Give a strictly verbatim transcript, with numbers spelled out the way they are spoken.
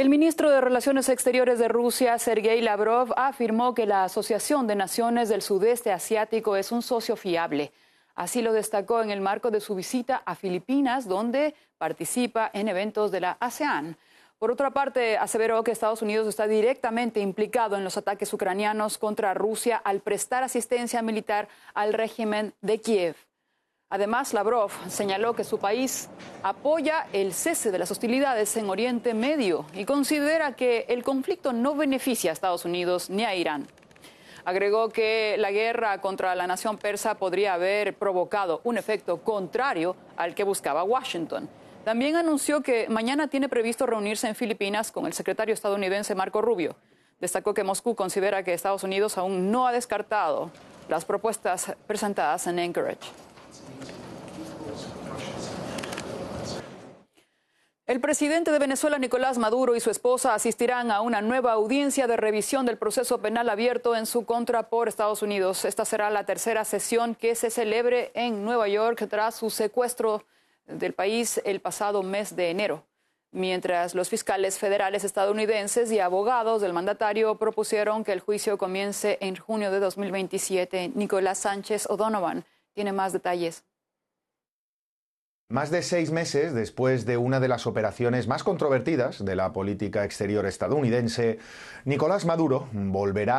El ministro de Relaciones Exteriores de Rusia, Sergei Lavrov, afirmó que la Asociación de Naciones del Sudeste Asiático es un socio fiable. Así lo destacó en el marco de su visita a Filipinas, donde participa en eventos de la ASEAN. Por otra parte, aseveró que Estados Unidos está directamente implicado en los ataques ucranianos contra Rusia al prestar asistencia militar al régimen de Kiev. Además, Lavrov señaló que su país apoya el cese de las hostilidades en Oriente Medio y considera que el conflicto no beneficia a Estados Unidos ni a Irán. Agregó que la guerra contra la nación persa podría haber provocado un efecto contrario al que buscaba Washington. También anunció que mañana tiene previsto reunirse en Filipinas con el secretario estadounidense Marco Rubio. Destacó que Moscú considera que Estados Unidos aún no ha descartado las propuestas presentadas en Anchorage. El presidente de Venezuela, Nicolás Maduro, y su esposa asistirán a una nueva audiencia de revisión del proceso penal abierto en su contra por Estados Unidos. Esta será la tercera sesión que se celebre en Nueva York tras su secuestro del país el pasado mes de enero. Mientras los fiscales federales estadounidenses y abogados del mandatario propusieron que el juicio comience en junio de dos mil veintisiete. Nicolás Sánchez O'Donovan tiene más detalles. Más de seis meses después de una de las operaciones más controvertidas de la política exterior estadounidense, Nicolás Maduro volverá